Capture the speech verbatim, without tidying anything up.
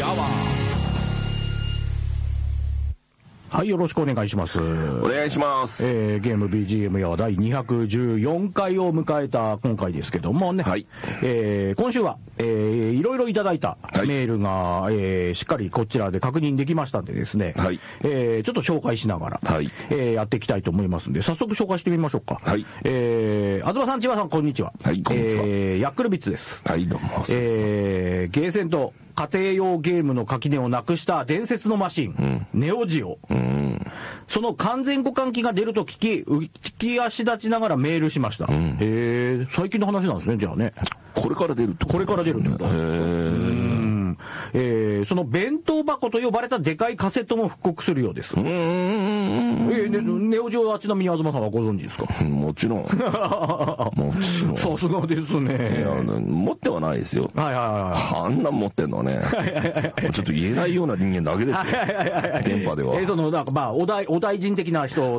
ワー。はい、よろしくお願いします。 お願いします。 えー、ゲーム ビージーエム やだいにひゃくじゅうよんかいを迎えた今回ですけどもね。 はい。 えー、今週は、えー、いろいろいただいたメールが、はい、えー、しっかりこちらで確認できましたんでですね。はい。えー、ちょっと紹介しながら、はい。えー、やっていきたいと思いますんで、早速紹介してみましょうか。はい。えー、あずまさん、千葉さん、こんにちは。はい、こんにちは。えー、ヤックルビッツです。はい、どうも。えー、ゲーセンと、家庭用ゲームの垣根をなくした伝説のマシン、うん、ネオジオ、うん、その完全互換機が出ると聞き、浮き足立ちながらメールしました。うん、へえ、最近の話なんですね、じゃあね。 これから出るってことですね。 これから出るってことですね。へー、えー、その弁当箱と呼ばれたでかいカセットも復刻するようです。うーん、えーね、ネオジオはちなみに東さんはご存知ですか？ もちろん。もちろん。 さすがですね。 いや、持ってはないですよ。 はいはいはい。 あんなん持ってんのはね、ちょっと言えないような人間だけですよ。電波では。 えー、その、なんかまあ、お大、お大臣的な人